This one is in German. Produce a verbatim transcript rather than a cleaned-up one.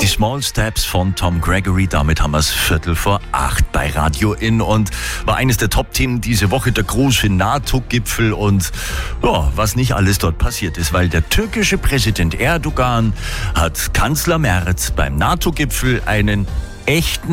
Die Small Steps von Tom Gregory, damit haben wir es Viertel vor acht bei Radio In und war eines der Top-Themen diese Woche, der große NATO-Gipfel und ja, was nicht alles dort passiert ist, weil der türkische Präsident Erdogan hat Kanzler Merz beim NATO-Gipfel einen echten